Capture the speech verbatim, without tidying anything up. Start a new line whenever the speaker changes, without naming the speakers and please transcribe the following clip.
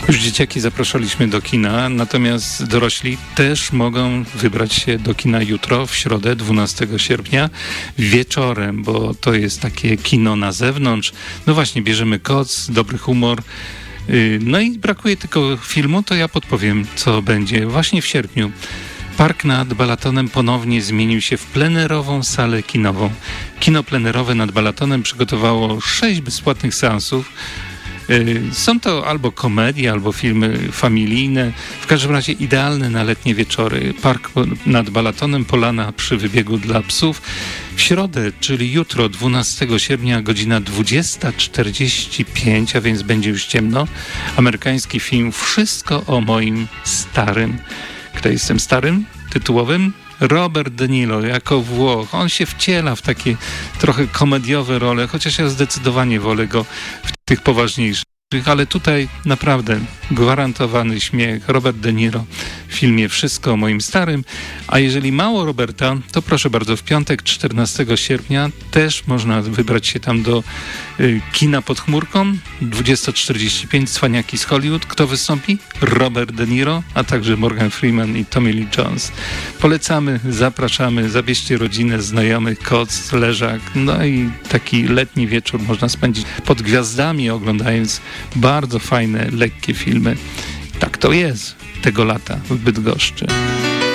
Już dzieciaki zapraszaliśmy do kina, natomiast dorośli też mogą wybrać się do kina jutro, w środę, dwunastego sierpnia, wieczorem, bo to jest takie kino na zewnątrz. No właśnie, bierzemy koc, dobry humor. No i brakuje tylko filmu, to ja podpowiem, co będzie właśnie w sierpniu. Park nad Balatonem ponownie zmienił się w plenerową salę kinową. Kino plenerowe nad Balatonem przygotowało sześć bezpłatnych seansów. Są to albo komedie, albo filmy familijne. W każdym razie idealne na letnie wieczory. Park nad Balatonem, polana przy wybiegu dla psów. W środę, czyli jutro, dwunastego sierpnia, godzina dwudziesta czterdzieści pięć, a więc będzie już ciemno. Amerykański film Wszystko o moim starym. Kto jestem starym? Tytułowym? Robert De Niro jako Włoch. On się wciela w takie trochę komediowe role, chociaż ja zdecydowanie wolę go w tych poważniejszych. Ale tutaj naprawdę gwarantowany śmiech. Robert De Niro w filmie Wszystko o moim starym. A jeżeli mało Roberta, to proszę bardzo, w piątek czternastego sierpnia też można wybrać się tam do y, kina pod chmurką. dwudziesta czterdzieści pięć, Cwaniaki z Hollywood. Kto wystąpi? Robert De Niro, a także Morgan Freeman i Tommy Lee Jones. Polecamy, zapraszamy, zabierzcie rodzinę, znajomych, koc, leżak. No i taki letni wieczór można spędzić pod gwiazdami, oglądając bardzo fajne, lekkie filmy. Tak to jest tego lata w Bydgoszczy.